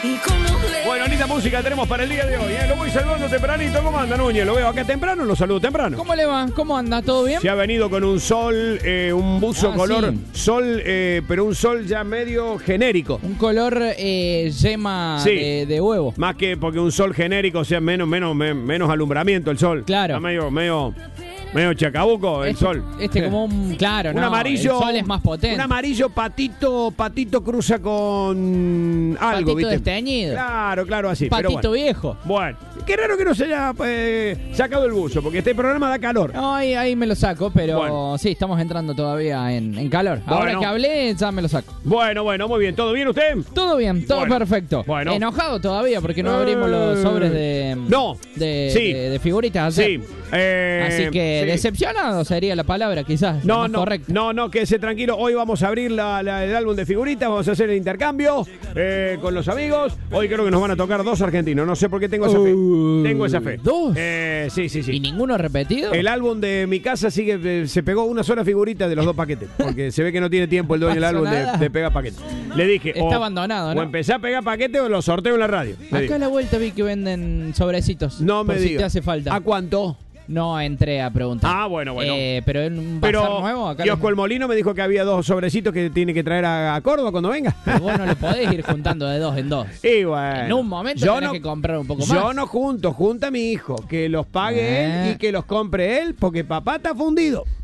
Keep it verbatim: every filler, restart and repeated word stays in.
Bueno, linda música tenemos para el día de hoy, ¿eh? Lo voy saludando tempranito. ¿Cómo anda, Núñez? Lo veo acá temprano, lo saludo temprano. ¿Cómo le va? ¿Cómo anda? ¿Todo bien? Se ha venido con un sol, eh, un buzo Ah, color sí. sol, eh, pero un sol ya medio genérico. Un color eh, yema Sí. de, de huevo. Más que porque un sol genérico, o sea, menos, menos, me- menos alumbramiento el sol. Claro. Está medio, medio, medio chacabuco el este, sol. Este como un... Claro, Un no, amarillo. el sol es más potente. Un amarillo patito, patito cruza con algo, Patito ¿viste? desteñido. Claro, claro, así. Patito pero bueno. viejo. Bueno, qué raro que no se haya eh, sacado el buzo, porque este programa da calor. No, ahí, ahí me lo saco, pero Bueno. sí, estamos entrando todavía en, en calor. Ahora Bueno. que hablé, ya me lo saco. Bueno, bueno, muy bien. ¿Todo bien usted? Todo bien, todo Bueno. perfecto. Bueno. Enojado todavía porque no abrimos los Eh, sobres de... no. De, Sí. de, de figuritas ayer. Sí. eh, Así que sí. decepcionado sería la palabra, quizás. No, la más no, correcta. no, no, quédese tranquilo. Hoy vamos a abrir la- la- el álbum de figuritas, vamos a hacer el intercambio eh, con los amigos. Hoy creo que nos van a tocar dos argentinos. No sé por qué tengo esa fe. Uh, Tengo esa fe. ¿dos? Eh, sí, sí, ¿Y sí. ninguno repetido? El álbum de mi casa sigue, eh, se pegó una sola figurita de los dos paquetes. Porque se ve que no tiene tiempo el dueño del Pasó álbum de, nada. de pegar paquetes. Le dije, Está o, abandonado, ¿no? o empecé a pegar paquetes o lo sorteo en la radio. Le Acá dije. a la vuelta vi que venden sobrecitos. No me por si digas. te hace falta. ¿A cuánto? No entré a preguntar. Ah, bueno, bueno. Eh, pero en un bazar Pero nuevo acá. Kiosco les- El Molino me dijo que había dos sobrecitos que tiene que traer a, a Córdoba cuando venga. Pero vos no le podés ir juntando de dos en dos. Y bueno, En un momento yo tenés no, que comprar un poco yo más. no junto, junta a mi hijo, que los pague Eh. él y que los compre él, porque papá está fundido.